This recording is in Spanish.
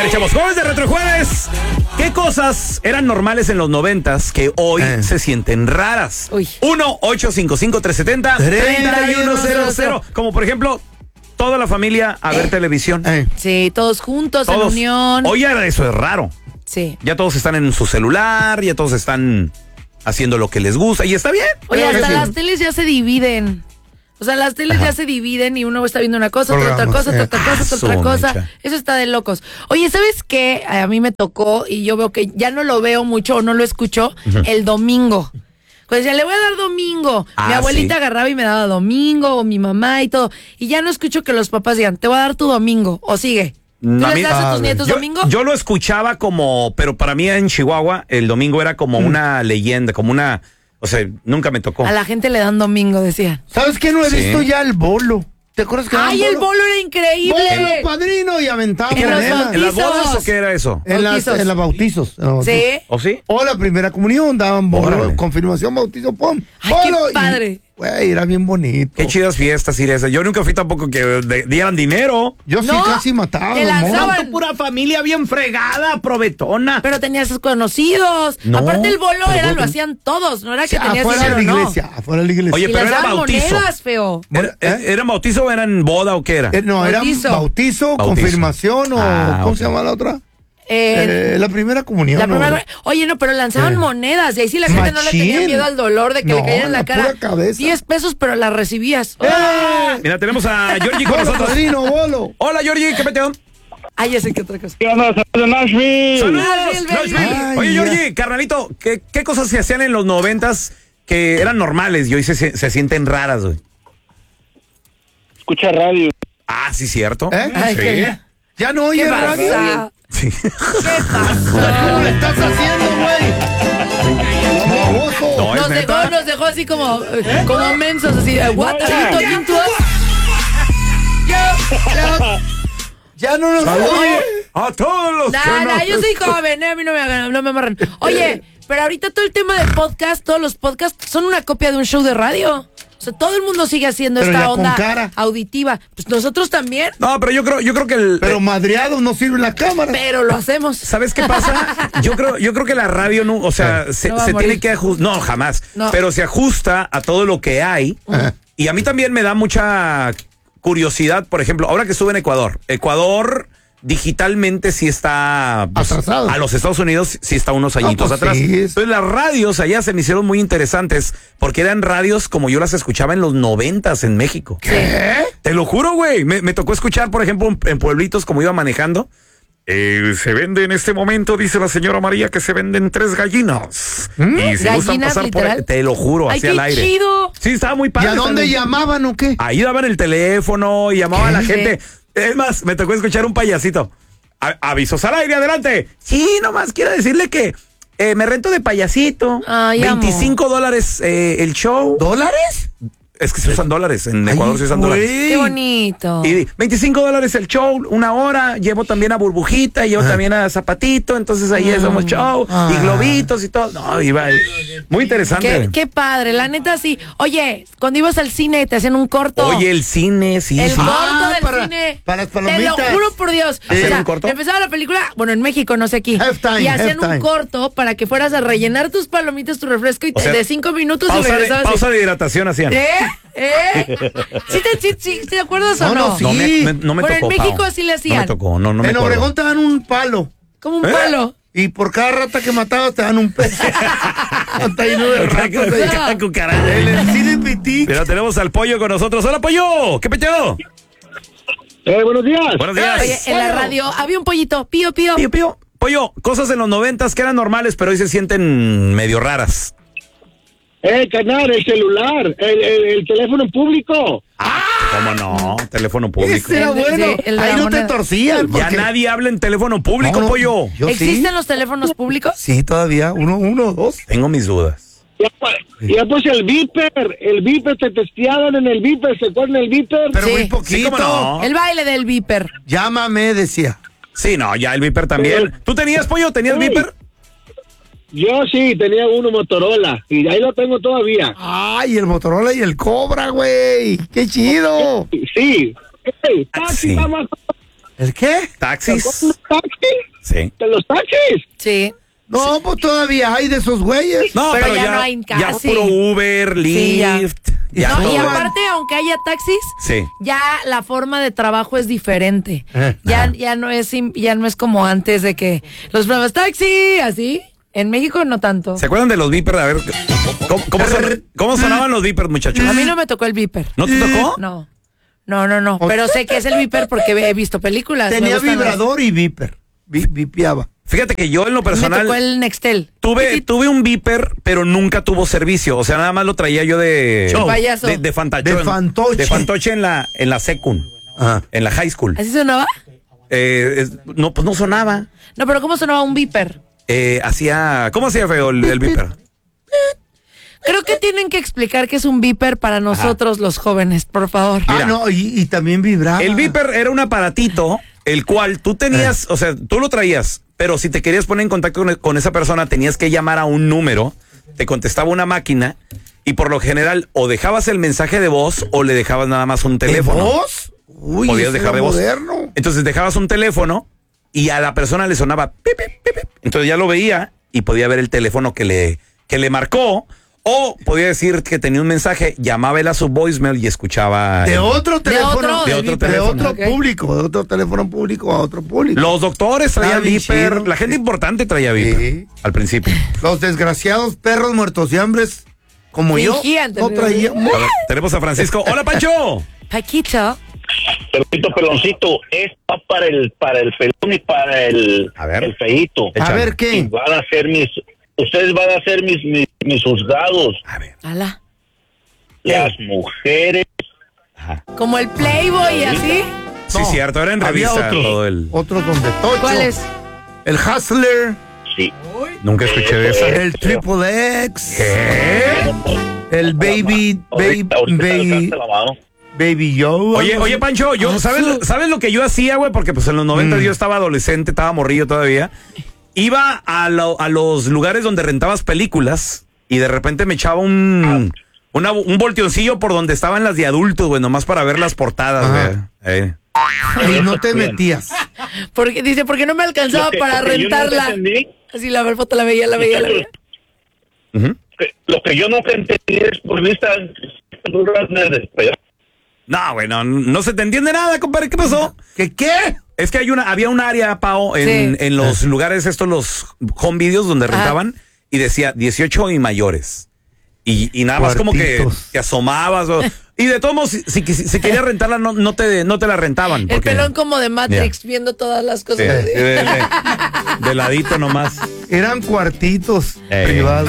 ver, chavos, jueves de Retrojueves. ¿Qué cosas eran normales en los 90s que hoy se sienten raras? 1-855-370-3100. Como por ejemplo, toda la familia a ver televisión. Sí, todos juntos, en unión. Hoy ya eso es raro. Sí. Ya todos están en su celular, ya todos están haciendo lo que les gusta y está bien. Oye, hasta las teles ya se dividen. O sea, las teles ya se dividen y uno está viendo una cosa, otra cosa. Eso está de locos. Oye, ¿sabes qué? A mí me tocó y yo veo que ya no lo veo mucho o no lo escucho el domingo. Pues ya le voy a dar domingo. Mi abuelita agarraba y me daba domingo, o mi mamá y todo. Y ya no escucho que los papás digan, te voy a dar tu domingo, o sigue. ¿Tú les das a tus nietos domingo? Yo lo escuchaba pero para mí en Chihuahua el domingo era como una leyenda, como una... O sea, nunca me tocó. A la gente le dan domingo, decía. ¿Sabes qué? No he visto ya el bolo. ¿Te acuerdas que ¡Ay, el bolo era increíble! ¡Bolo, padrino! Y aventaba ¿En las bodas o qué era eso? En los bautizos. ¿Sí? ¿O sí? O la primera comunión, daban bolo, confirmación, bautizo, ¡pum! ¡Ay, qué padre! Güey, era bien bonito. Qué chidas fiestas, Iresa. Yo nunca fui tampoco que dieran dinero. Yo sí casi mataba. Te lanzaban. Pura familia bien fregada, provetona. Pero tenías sus conocidos. No, Aparte el bolo lo hacían todos. No era que tenías afuera dinero, de la iglesia, afuera de la iglesia. Oye, Y pero les era daban bautizo. monedas, feo. ¿Era bautizo o eran boda o qué era? No, era bautizo, confirmación o... ¿Cómo se llama la otra? La primera comunión. Oye, no, pero lanzaban monedas y ahí sí la gente no le tenía miedo al dolor de que le cayera en la cara. 10 pesos, pero las recibías. Mira, tenemos a Georgie con nosotros. Padrino, bolo. Hola, Georgie, ¿qué peteo? Ay, ya sé qué otra cosa. ¿Qué onda? ¡Saludos de Nashville! ¡Saludos! Oye, Georgie, carnalito, ¿qué cosas se hacían en los 90s que eran normales y hoy se sienten raras, güey? Escucha radio. Ah, sí, cierto. Ay, Sí. ¿Ya no oye radio? Sí. ¿Qué pasó? ¿Cómo le estás haciendo, güey? No, es neta. Nos dejó así como mensos, así. What are you talking to us? Ya no nos oye. A todos los Yo soy joven, a mí no me amarran. Oye, pero ahorita todo el tema de podcast, todos los podcasts son una copia de un show de radio. O sea, todo el mundo sigue haciendo esta onda auditiva. Pues nosotros también. No, pero yo creo que Pero madreados no sirve la cámara. Pero lo hacemos. ¿Sabes qué pasa? Yo creo que la radio no, o sea, se tiene que ajustar. No, jamás. No. Pero se ajusta a todo lo que hay. Y a mí también me da mucha curiosidad, por ejemplo, ahora que estuve en Ecuador digitalmente sí está atrasado. A los Estados Unidos sí está unos añitos atrás. Sí. Entonces las radios allá se me hicieron muy interesantes porque eran radios como yo las escuchaba en los 90s en México. ¿Qué? Te lo juro, güey. Me tocó escuchar, por ejemplo, en pueblitos como iba manejando. Se vende en este momento, dice la señora María, que se venden 3 gallinas. Y si gustan pasar por... Te lo juro, hacia el aire. Chido. Sí, estaba muy padre. ¿Y a dónde llamaban o qué? Ahí daban el teléfono y llamaban a la gente. Es más, me tocó escuchar un payasito. Avisos al aire, adelante. Sí, nomás quiero decirle que me rento de payasito. Ay, $25 el show. ¿Dólares? Es que se usan dólares, en Ecuador se usan dólares. Qué bonito. Y $25 el show, 1 hora. Llevo también a Burbujita, llevo también a Zapatito. Entonces ahí hacemos show y globitos y todo. No, iba muy interesante. Qué padre, la neta sí. Oye, cuando ibas al cine te hacían un corto. Oye, el cine, sí. El corto del para cine. Para las palomitas. Te lo juro por Dios. ¿Hacían un corto? Empezaba la película, bueno, en México, no sé aquí. Y hacían un corto para que fueras a rellenar tus palomitas, tu refresco y de 5 minutos y regresabas. Pausa de hidratación hacían. ¿Sí te acuerdas o no? Sí. No me Pero tocó. en México así le hacían. No me tocó, no me En acuerdo. Obregón te dan un palo. Como un palo. Y por cada rata que matabas te dan un peso. Está lleno de ratas. Cada cucaracha. El cine Petit. Pero tenemos al Pollo con nosotros. ¡Hola, Pollo! ¿Qué peteo? Buenos días. Buenos días. Oye, en la radio había un pollito, pío. Pío. Pollo, cosas en los 90s que eran normales, pero hoy se sienten medio raras. Carnal, el celular, el teléfono público. ¿Cómo no? Teléfono público. Ese era bueno. Ahí no te torcían. Ya nadie habla en teléfono público, No, Pollo. Yo ¿Existen sí. los teléfonos públicos? Sí, todavía. Uno, dos. Tengo mis dudas. Ya pues el Viper te testeaban en el Viper, ¿se acuerdan del Viper? Pero Sí. muy poquito. Sí, ¿cómo no? El baile del Viper. Llámame, decía. Sí, no, ya el Viper también. ¿Tú tenías, Pollo? ¿Tenías Sí. Viper? Yo sí, tenía uno Motorola y ahí lo tengo todavía. Ay, el Motorola y el Cobra, güey. Qué chido. Sí. Hey, taxi, Sí. vamos. ¿El qué? ¿Taxis? ¿Los taxis? Sí. ¿De los taxis? Sí. No, pues todavía hay de esos güeyes. No, pero ya no hay ya casi. puro Uber, Lyft. Sí, ya no, todo. y aparte, aunque haya taxis, Sí. ya la forma de trabajo es diferente. Ya no es como antes de que los programas taxi, así. En México no tanto. ¿Se acuerdan de los beepers? A ver, ¿cómo sonaban los beepers, muchachos? A mí no me tocó el beeper. ¿No te tocó? No. Pero sé que es el beeper porque he visto películas. Tenía vibrador y viper. Vipiaba. Fíjate que yo en lo personal... Me tocó el Nextel. Tuve un beeper, pero nunca tuvo servicio. O sea, nada más lo traía yo de... Payaso. De fantache. De fantoche. De fantoche en la secund. Ajá. En la high school. ¿Así sonaba? No, pues no sonaba. No, pero ¿cómo sonaba un beeper? ¿Cómo hacía feo el beeper? Creo que tienen que explicar qué es un beeper para nosotros los jóvenes, por favor. Mira. No, y también vibraba. El beeper era un aparatito, el cual tú tenías, o sea, tú lo traías, pero si te querías poner en contacto con esa persona, tenías que llamar a un número, te contestaba una máquina, y por lo general, o dejabas el mensaje de voz, o le dejabas nada más un teléfono. ¿De voz? Uy, podías dejar de voz. Moderno. Entonces dejabas un teléfono, y a la persona le sonaba pip, pip, pip, pip. Entonces ya lo veía, y podía ver el teléfono que le marcó. O podía decir que tenía un mensaje, llamaba él a su voicemail y escuchaba... De otro teléfono. De otro teléfono. Okay. Público, de otro teléfono público a otro público. Los doctores traían beeper, la gente importante traía beeper al principio. Los desgraciados perros muertos de hambre como Fingían, yo no traíamos. Tenemos a Francisco. ¡Hola, Pancho! Paquito. Peloncito, es para el pelón y para el feíto. A ver, ¿qué? Ustedes van a ser mis juzgados. A ver. Ala. Las mujeres. Como el Playboy y así. Sí, cierto, era en Había revista todo otros donde Tocho. ¿Cuál es? El Hustler. Sí. Nunca escuché de eso. El Triple X. ¿Qué? El Baby Yo. Oye, Pancho, ¿sabes lo que yo hacía, güey? Porque pues en los 90 yo estaba adolescente, estaba morrillo todavía. Iba a los lugares donde rentabas películas y de repente me echaba un volteoncillo por donde estaban las de adultos, güey, nomás para ver las portadas, güey. Y no te metías. Porque no me alcanzaba para rentarla. Así la foto la veía. Uh-huh. Lo que yo nunca entendí es por vista. No, güey, no se te entiende nada, compadre. ¿Qué pasó? ¿Qué? Es que había un área, Pao, en los lugares estos, los home videos donde rentaban, y decía 18 y mayores. Y nada más como que te asomabas. Y de todos modos, si querías rentarla, no te la rentaban. El pelón como de Matrix, viendo todas las cosas. De ladito nomás. Eran cuartitos privados.